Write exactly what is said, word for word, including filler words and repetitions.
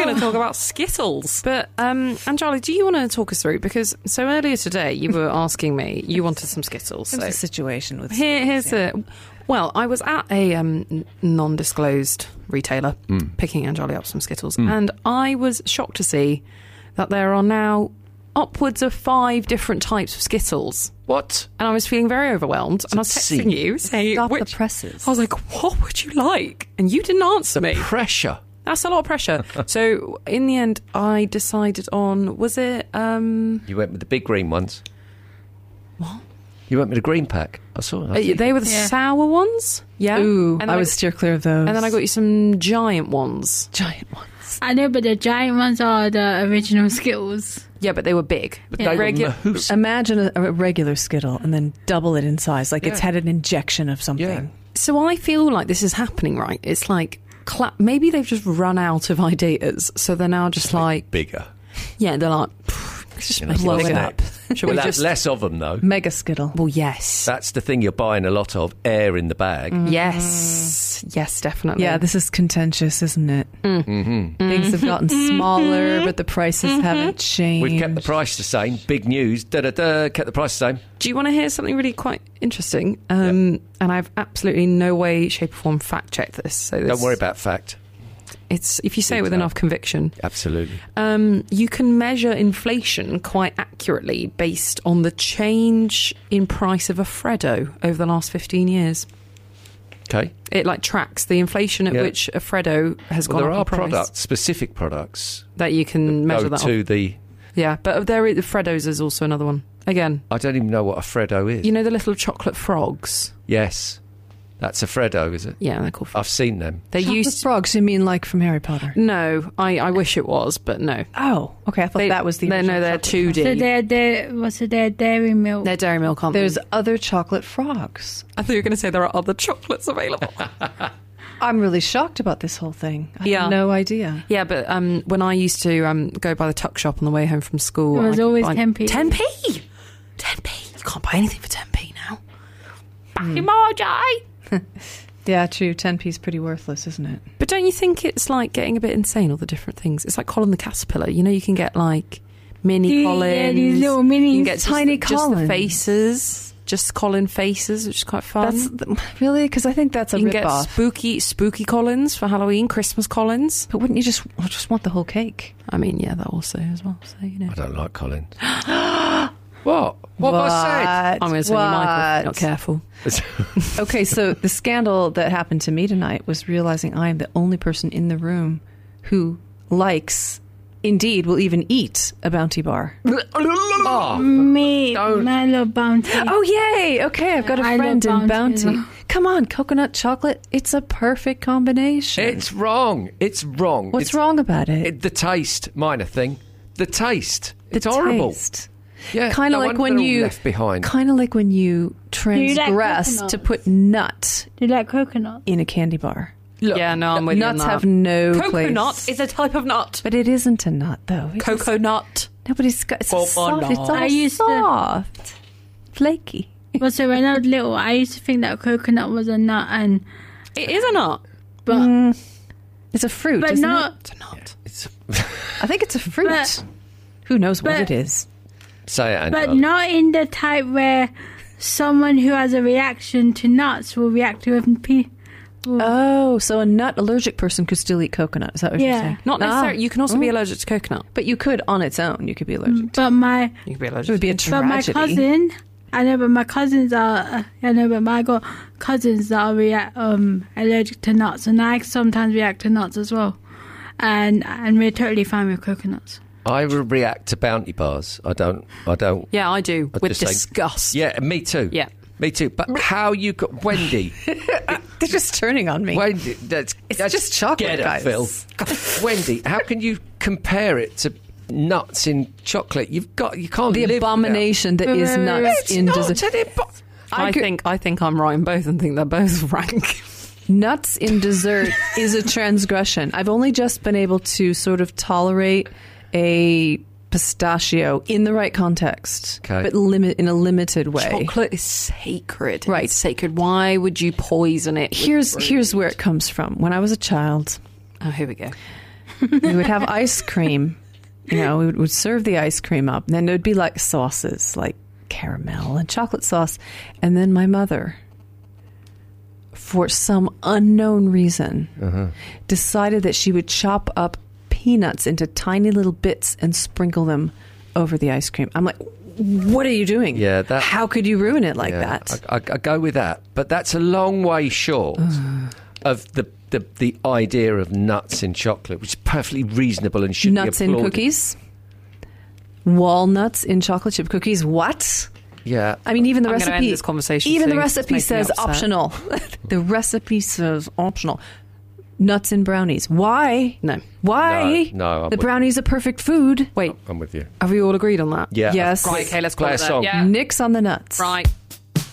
going to talk about Skittles. But, um, Anjali, do you want to talk us through? Because so earlier today, you were asking me, you wanted some Skittles. There's So a situation with here, here's Skittles, yeah. the... Well, I was at a um, n- non-disclosed retailer Mm. picking Anjali up some Skittles, Mm. and I was shocked to see that there are now upwards of five different types of Skittles. What? And I was feeling very overwhelmed, and I was texting obscene. you saying, Stop which, the presses. I was like, what would you like? And you didn't answer me. Pressure. That's a lot of pressure. So in the end, I decided on, was it... Um, You went with the big green ones. What? You went with the green pack. I saw it. uh, they were the Yeah. sour ones? Yeah. Ooh, and then I would steer clear of those. And then I got you some giant ones. giant ones. I know, but the giant ones are the original Skittles. Yeah, but they were big. But Yeah. they Regu- were mahoos. Imagine a, a regular Skittle and then double it in size, like it's Yeah. had an injection of something. Yeah. So I feel like this is happening, right? It's like, cla- maybe they've just run out of ideas. So they're now just like, Bigger. yeah, they're like, "Pff, let's just You know, blow isn't it it? up. Shall Well, we that's just... less of them, though. Mega Skittle. Well, yes. That's the thing you're buying a lot of, air in the bag. Yes. Yes, definitely. Yeah, this is contentious, isn't it? Mm-hmm. Things have gotten smaller, but the prices haven't changed. We've kept the price the same. Big news. Da-da-da. Kept the price the same. Do you want to hear something really quite interesting? Um, And I've absolutely no way, shape, or form fact checked this. So this, Don't worry about fact. It's if you say it with Detail. enough conviction. Absolutely. Um, you can measure inflation quite accurately based on the change in price of a Freddo over the last fifteen years. Okay. It like tracks the inflation at Yeah. which a Freddo has Well, gone there up are in price. products, specific products, that you can measure go that to off. the... Yeah, but there is, the Freddos is also another one. Again, I don't even know what a Freddo is. you know the little chocolate frogs? Yes. That's a Freddo, is it? Yeah, they're called frogs. I've seen them. They Chocolate used frogs, you mean like from Harry Potter? No, I, I wish it was, but no. Oh, okay. I thought They- that was the they- original no, they're chocolate two frog. D. So they're, they're, what's it, they're dairy milk. They're dairy milk, aren't There's they? other chocolate frogs. I thought you were going to say there are other chocolates available. I'm really shocked about this whole thing. I Yeah. had no idea. Yeah, but um, when I used to um, go by the tuck shop on the way home from school... It was I- always I- ten p. ten p? ten p? You can't buy anything for ten p now. Back in my day! Yeah, true. ten p is pretty worthless, isn't it? But don't you think it's like getting a bit insane, all the different things? It's like Colin the Caterpillar. You know, you can get like mini Yeah, Collins. these little minis. You can get Tiny just, just the Collins. faces. Just Colin faces, which is quite fun. That's the, really because I think that's a you can rip get off. spooky, spooky Collins for Halloween, Christmas Collins. But wouldn't you just I just want the whole cake? I mean, yeah, that also as well. So you know, I don't like Collins. What? What have I I'm going to tell you, Michael, if you're not careful. said? Okay, so the scandal that happened to me tonight was realizing I am the only person in the room who likes, indeed, will even eat a Bounty bar. Oh, Me, Don't. my little bounty. Oh, yay! Okay, I've got a I love friend in Bounty. Bounty. Come on, coconut chocolate. It's a perfect combination. it's wrong. It's wrong. What's It's- wrong about it? It, the taste, minor thing. The taste. The It's horrible. taste. Yeah, Kind of no like wonder when they're all you left behind. kind of like when you you like transgress coconuts? to put nut Do you like coconut? in a candy bar. Look, Yeah, no, I'm with you on Nuts that. have no Coconut place. is a type of nut. But it isn't a nut, though. It's just- Coconut. Nobody's got. It's Coconut. soft. It's all I used to- soft, flaky. Well, so when I was little, I used to think that coconut was a nut, and It is a nut. but Mm, it's a fruit, but isn't not. It's a nut. It's, it? I think it's a fruit. But- Who knows what but- it is? say it, But Angela. not in the type where someone who has a reaction to nuts will react to a pea. Oh, so a nut allergic person could still eat coconut. Is that what Yeah. you're saying? Not Ah. necessarily. You can also be Mm. allergic to coconut. But you could, on its own, you could be allergic. But my You can be It allergic. would be a to but my tragedy. cousin, I know, but my cousins are. I know, but my got cousins that are react um allergic to nuts, and I sometimes react to nuts as well, and and we're totally fine with coconuts. I will react to Bounty bars. I don't. I don't. Yeah, I do. I with just think- disgust. Yeah, me too. Yeah. Me too. But how you got Wendy? They're just turning on me. Wendy, that's It's that's just chocolate, get it, guys. Phil. Wendy, how can you compare it to nuts in chocolate? You've got. You can't. The live abomination that is Wait, wait, wait, nuts It's in not dessert. an abo- I, could- think I think I'm right in both and think they're both rank. Nuts in dessert is a transgression. I've only just been able to sort of tolerate a pistachio in the right context, Okay. but limit in a limited way. Chocolate is sacred. Right. It's sacred. Why would you poison it? with Here's fruit? here's where it comes from. When I was a child, Oh, here we go. we would have ice cream. You know, we would, would serve the ice cream up. And then it would be like sauces, like caramel and chocolate sauce. And then my mother, for some unknown reason, uh-huh. decided that she would chop up peanuts into tiny little bits and sprinkle them over the ice cream. I'm like, what are you doing? Yeah, that, how could you ruin it like yeah, that? I, I, I go with that. But that's a long way short of the, the the idea of nuts in chocolate, which is perfectly reasonable and should nuts be applauded. in cookies? Walnuts in chocolate chip cookies? What? Yeah. I mean, even the I'm recipe. end this conversation even soon. the recipe It's making me says upset. optional. The recipe says optional. Nuts in brownies. Why? No. No, Why? no, I'm the with brownies are perfect food. Wait, I'm with you. have we all agreed on that? Yeah. Yes. Right, okay, let's Play call a it that. song. Yeah. Nix on the nuts. Right.